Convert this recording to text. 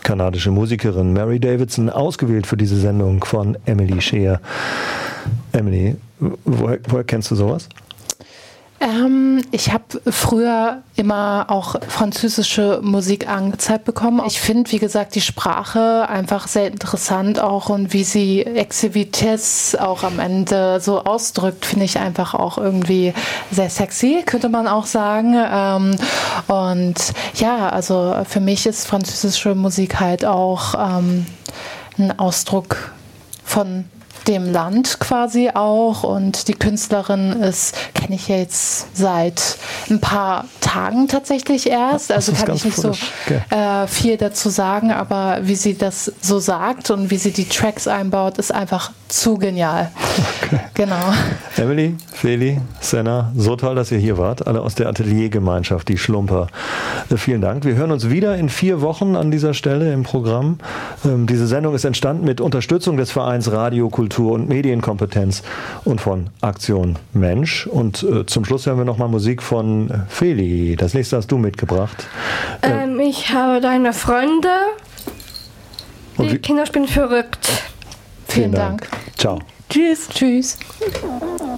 kanadische Musikerin Mary Davidson, ausgewählt für diese Sendung von Emily Scheer. Emily, woher kennst du sowas? Ich habe früher immer auch französische Musik angezeigt bekommen. Ich finde, wie gesagt, die Sprache einfach sehr interessant auch und wie sie Exhibites auch am Ende so ausdrückt, finde ich einfach auch irgendwie sehr sexy, könnte man auch sagen. Und ja, also für mich ist französische Musik halt auch ein Ausdruck von dem Land quasi auch, und die Künstlerin kenne ich ja jetzt seit ein paar Tagen tatsächlich erst, also kann ich nicht so viel dazu sagen, aber wie sie das so sagt und wie sie die Tracks einbaut, ist einfach zu genial. Okay. Genau. Emily, Feli, Senna, so toll, dass ihr hier wart, alle aus der Ateliergemeinschaft, die Schlumper. Vielen Dank. Wir hören uns wieder in 4 Wochen an dieser Stelle im Programm. Diese Sendung ist entstanden mit Unterstützung des Vereins Radio, Kultur und Medienkompetenz und von Aktion Mensch. Und zum Schluss hören wir nochmal Musik von Feli. Das nächste hast du mitgebracht. Ich habe deine Freunde. Die Kinder spielen verrückt. Vielen Dank. Ciao. Tschüss. Tschüss.